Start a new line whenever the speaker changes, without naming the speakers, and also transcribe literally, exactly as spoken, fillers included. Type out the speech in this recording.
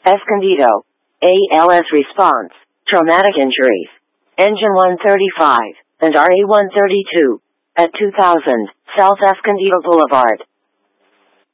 Escondido. A L S response. Traumatic injuries. Engine one thirty-five and R A one thirty-two. At two thousand, South Escondido Boulevard.